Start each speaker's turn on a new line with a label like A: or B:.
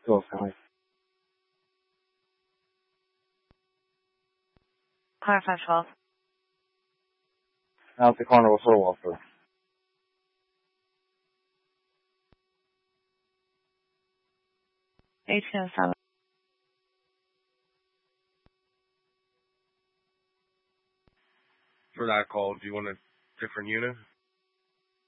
A: Willis County.
B: Car 512.
A: Out the corner with Little Walker.
B: HQ7.
C: For that call, do you want a different unit?